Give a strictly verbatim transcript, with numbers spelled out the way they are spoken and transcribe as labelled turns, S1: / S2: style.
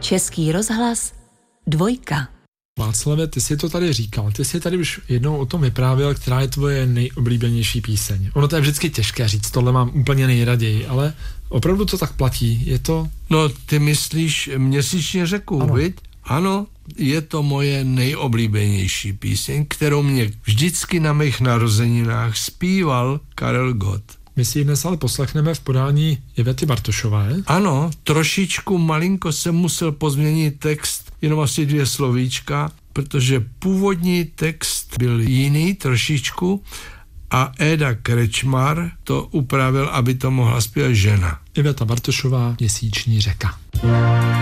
S1: Český rozhlas, dvojka.
S2: Václave, ty jsi to tady říkal, ty jsi tady už jednou o tom vyprávěl, která je tvoje nejoblíbenější píseň. Ono to je vždycky těžké říct, tohle mám úplně nejraději, ale opravdu to tak platí, je to...
S3: No, ty myslíš Měsíční řeku,
S2: ano.
S3: viď? Ano, je to moje nejoblíbenější píseň, kterou mě vždycky na mých narozeninách zpíval Karel Gott.
S2: My si ji dnes ale poslechneme v podání Ivety Bartošové.
S3: Ano, trošičku malinko jsem musel pozměnit text, jenom asi dvě slovíčka, protože původní text byl jiný trošičku a Éda Krečmar to upravil, aby to mohla zpívat žena.
S2: Iveta Bartošová, Měsíční řeka.